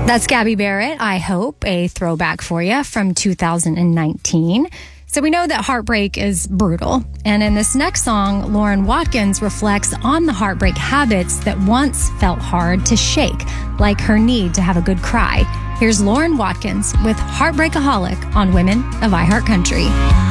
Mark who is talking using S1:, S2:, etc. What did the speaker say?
S1: That's Gabby Barrett, I Hope, a throwback for you from 2019. So we know that heartbreak is brutal. And in this next song, Lauren Watkins reflects on the heartbreak habits that once felt hard to shake, like her need to have a good cry. Here's Lauren Watkins with Heartbreakaholic on Women of iHeart Country.